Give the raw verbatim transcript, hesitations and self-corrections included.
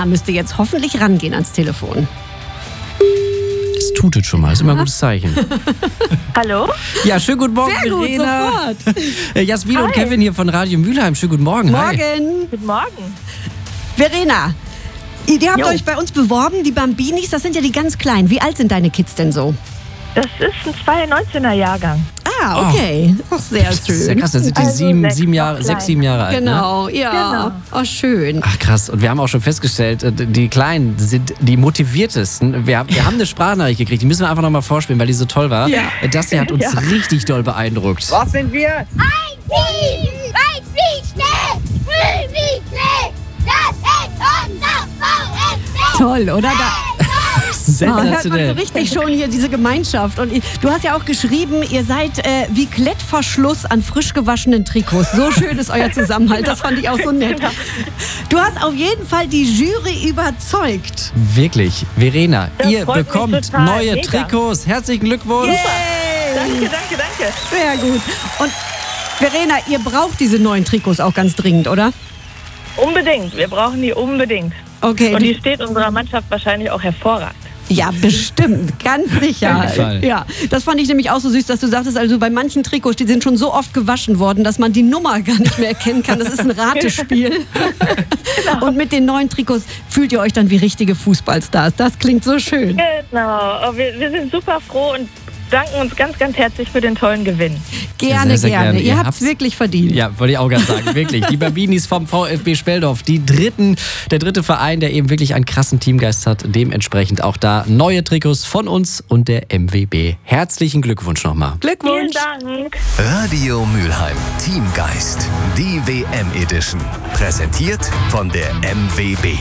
Verena müsste jetzt hoffentlich rangehen ans Telefon. Es tutet schon mal, das ist immer ein gutes Zeichen. Hallo? Ja, schönen guten Morgen, Sehr gut, Verena. sofort. Jasmin Hi. und Kevin hier von Radio Mülheim. Schönen guten Morgen. Hi. Morgen. Guten Morgen. Verena, ihr habt Jo. euch bei uns beworben, die Bambinis, das sind ja die ganz Kleinen. Wie alt sind deine Kids denn so? Das ist ein zweitausendneunzehner Jahrgang. Ah, okay. Ach, sehr Das ist ja schön. krass, da sind die Also sieben, sechs sieben noch Jahre, klein. sechs, sieben Jahre alt. Ne? Genau, ja. Oh, schön. Ach krass, und wir haben auch schon festgestellt, äh, die Kleinen sind die motiviertesten. Wir, wir haben eine Sprachnachricht gekriegt, die müssen wir einfach nochmal vorspielen, weil die so toll war. Ja. Das hier hat uns Ja. richtig doll beeindruckt. Was sind wir? Ein Team! Weiß wie schnell! Früh wie schnell! Das ist unser VfB! Toll, oder? Da, da hört man so Sensationell. richtig schon hier diese Gemeinschaft. Und ich- du hast ja auch geschrieben, ihr seid äh, wie Klettverschluss an frisch gewaschenen Trikots. So schön ist euer Zusammenhalt. Das fand ich auch so nett. Du hast auf jeden Fall die Jury überzeugt. Wirklich, Verena, Das ihr freut mich bekommt total. neue Mega. Trikots. Herzlichen Glückwunsch. Danke, danke, danke. Sehr gut. Und Verena, ihr braucht diese neuen Trikots auch ganz dringend, oder? Unbedingt. Wir brauchen die unbedingt. Okay. Und die steht unserer Mannschaft wahrscheinlich auch hervorragend. Ja, bestimmt, ganz sicher. Auf jeden Fall. Ja, das fand ich nämlich auch so süß, dass du sagtest, also bei manchen Trikots, die sind schon so oft gewaschen worden, dass man die Nummer gar nicht mehr erkennen kann. Das ist ein Ratespiel. Und mit den neuen Trikots fühlt ihr euch dann wie richtige Fußballstars. Das klingt so schön. Genau. Oh, Wir, wir sind super froh und danken uns ganz, ganz herzlich für den tollen Gewinn. Gerne, Sehr, sehr gerne. gerne. Ihr, Ihr habt's habt's- wirklich verdient. Ja, wollte ich auch gerade sagen, wirklich. Die Bambinis vom VfB Speldorf, die dritten, der dritte Verein, der eben wirklich einen krassen Teamgeist hat. Dementsprechend auch da neue Trikots von uns und der M W B. Herzlichen Glückwunsch nochmal. Vielen Glückwunsch. Dank. Radio Mülheim. Teamgeist. Die W M Edition. Präsentiert von der M W B.